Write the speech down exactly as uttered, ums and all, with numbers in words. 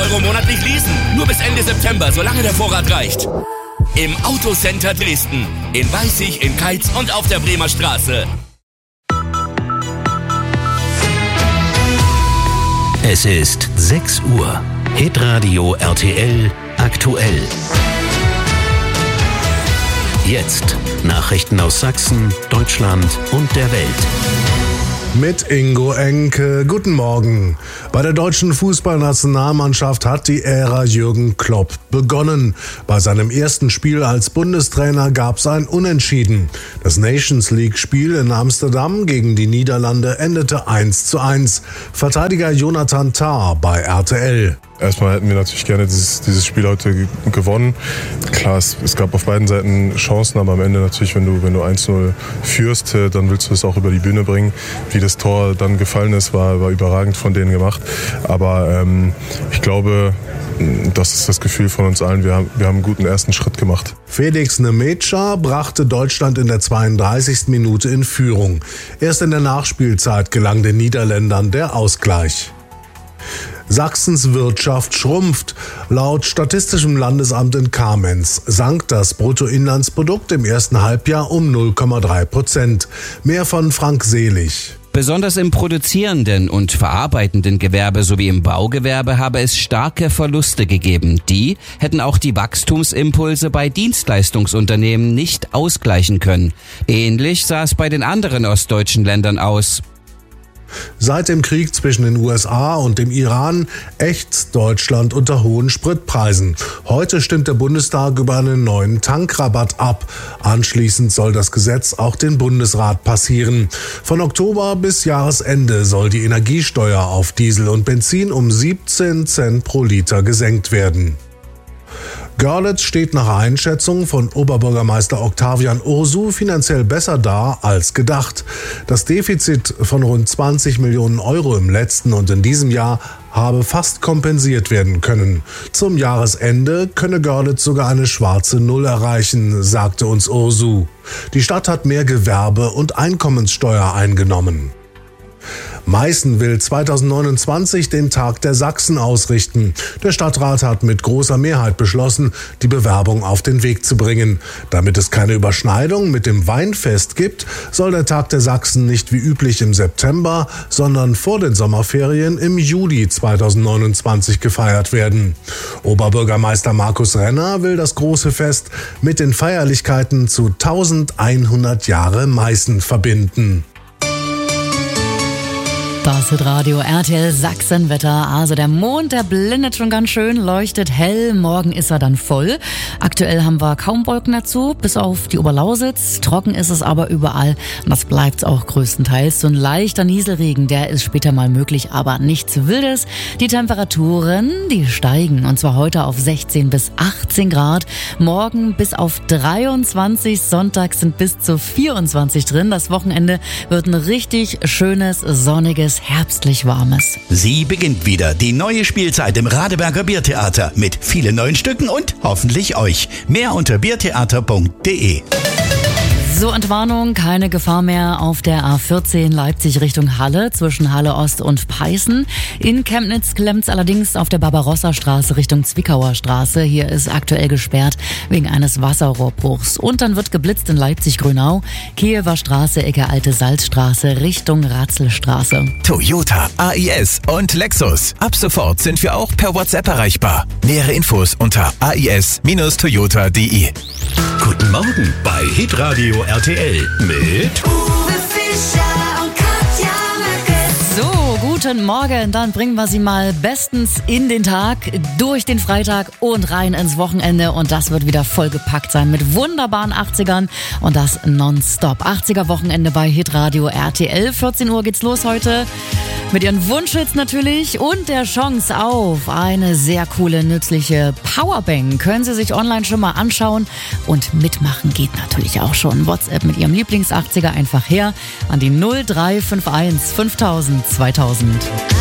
Euro monatlich leasen. Nur bis Ende September, solange der Vorrat reicht. Im Autocenter Dresden. In Weißig, in Keitz und auf der Bremer Straße. Es ist sechs Uhr. Hitradio R T L aktuell. Jetzt Nachrichten aus Sachsen, Deutschland und der Welt. Mit Ingo Enke. Guten Morgen. Bei der deutschen Fußballnationalmannschaft hat die Ära Jürgen Klopp begonnen. Bei seinem ersten Spiel als Bundestrainer gab es ein Unentschieden. Das Nations League-Spiel in Amsterdam gegen die Niederlande endete eins zu eins. Verteidiger Jonathan Tah bei R T L. Erstmal hätten wir natürlich gerne dieses, dieses Spiel heute g- gewonnen. Klar, es, es gab auf beiden Seiten Chancen, aber am Ende natürlich, wenn du, wenn du eins null führst, äh, dann willst du es auch über die Bühne bringen. Wie das Tor dann gefallen ist, war, war überragend von denen gemacht. Aber ähm, ich glaube, das ist das Gefühl von uns allen. Wir haben, wir haben einen guten ersten Schritt gemacht. Felix Nemecha brachte Deutschland in der zweiunddreißigsten Minute in Führung. Erst in der Nachspielzeit gelang den Niederländern der Ausgleich. Sachsens Wirtschaft schrumpft. Laut Statistischem Landesamt in Kamenz sank das Bruttoinlandsprodukt im ersten Halbjahr um null Komma drei Prozent. Mehr von Frank Selig. Besonders im produzierenden und verarbeitenden Gewerbe sowie im Baugewerbe habe es starke Verluste gegeben. Die hätten auch die Wachstumsimpulse bei Dienstleistungsunternehmen nicht ausgleichen können. Ähnlich sah es bei den anderen ostdeutschen Ländern aus. Seit dem Krieg zwischen den U S A und dem Iran ächzt Deutschland unter hohen Spritpreisen. Heute stimmt der Bundestag über einen neuen Tankrabatt ab. Anschließend soll das Gesetz auch den Bundesrat passieren. Von Oktober bis Jahresende soll die Energiesteuer auf Diesel und Benzin um siebzehn Cent pro Liter gesenkt werden. Görlitz steht nach Einschätzung von Oberbürgermeister Octavian Ursu finanziell besser da als gedacht. Das Defizit von rund zwanzig Millionen Euro im letzten und in diesem Jahr habe fast kompensiert werden können. Zum Jahresende könne Görlitz sogar eine schwarze Null erreichen, sagte uns Ursu. Die Stadt hat mehr Gewerbe- und Einkommenssteuer eingenommen. Meißen will zweitausendneunundzwanzig den Tag der Sachsen ausrichten. Der Stadtrat hat mit großer Mehrheit beschlossen, die Bewerbung auf den Weg zu bringen. Damit es keine Überschneidung mit dem Weinfest gibt, soll der Tag der Sachsen nicht wie üblich im September, sondern vor den Sommerferien im Juli zweitausendneunundzwanzig gefeiert werden. Oberbürgermeister Markus Renner will das große Fest mit den Feierlichkeiten zu elfhundert Jahre Meißen verbinden. Das ist Radio R T L Sachsenwetter. Also der Mond, der blendet schon ganz schön, leuchtet hell. Morgen ist er dann voll. Aktuell haben wir kaum Wolken dazu, bis auf die Oberlausitz. Trocken ist es aber überall. Und das bleibt auch größtenteils. So ein leichter Nieselregen, der ist später mal möglich, aber nichts Wildes. Die Temperaturen, die steigen. Und zwar heute auf sechzehn bis achtzehn Grad. Morgen bis auf dreiundzwanzig. Sonntag sind bis zu vierundzwanzig drin. Das Wochenende wird ein richtig schönes, sonniges, herbstlich warmes. Sie beginnt wieder, die neue Spielzeit im Radeberger Biertheater mit vielen neuen Stücken und hoffentlich euch. Mehr unter biertheater punkt de. So, Entwarnung, keine Gefahr mehr auf der A vierzehn Leipzig Richtung Halle zwischen Halle Ost und Peißen. In Chemnitz klemmt's allerdings auf der Barbarossa-Straße Richtung Zwickauer Straße. Hier ist aktuell gesperrt wegen eines Wasserrohrbruchs. Und dann wird geblitzt in Leipzig-Grünau, Kiewer Straße, Ecke Alte Salzstraße Richtung Ratzelstraße. Toyota, A I S und Lexus. Ab sofort sind wir auch per WhatsApp erreichbar. Nähere Infos unter a i s Bindestrich toyota punkt de. Guten Morgen bei Hitradio R T L mit Uwe Fischer und Katja Mückes. So, guten Morgen. Dann bringen wir Sie mal bestens in den Tag, durch den Freitag und rein ins Wochenende. Und das wird wieder vollgepackt sein mit wunderbaren achtzigern und das nonstop. achtziger-Wochenende bei Hitradio R T L. vierzehn Uhr geht's los heute. Mit Ihren Wunschhits natürlich und der Chance auf eine sehr coole, nützliche Powerbank. Können Sie sich online schon mal anschauen und mitmachen geht natürlich auch schon. WhatsApp mit Ihrem Lieblings-achtziger einfach her an die null drei fünf eins fünftausend zweitausend.